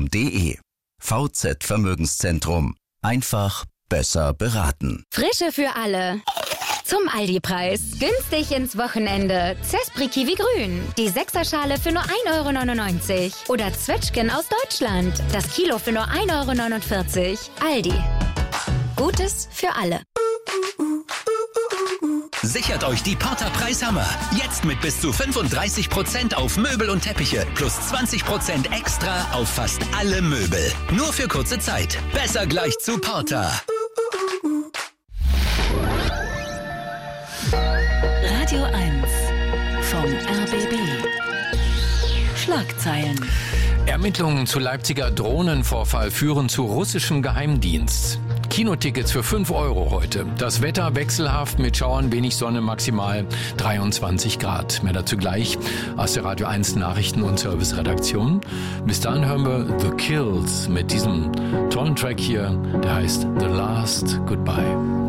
vz-vermögenszentrum.de. VZ Vermögenszentrum. Einfach besser beraten. Frische für alle. Zum Aldi-Preis. Günstig ins Wochenende. Zespri Kiwi Grün. Die 6er-Schale für nur 1,99 €. Oder Zwetschgen aus Deutschland. Das Kilo für nur 1,49 €. Aldi. Gutes für alle. Sichert euch die Porter Preishammer. Jetzt mit bis zu 35% auf Möbel und Teppiche. Plus 20% extra auf fast alle Möbel. Nur für kurze Zeit. Besser gleich zu Porter. Radio 1 vom RBB. Schlagzeilen. Ermittlungen zu Leipziger Drohnenvorfall führen zu russischem Geheimdienst. Kinotickets für 5 € heute. Das Wetter wechselhaft mit Schauern, wenig Sonne, maximal 23 Grad. Mehr dazu gleich aus der Radio 1 Nachrichten- und Serviceredaktion. Bis dahin hören wir The Kills mit diesem tollen Track hier, der heißt The Last Goodbye.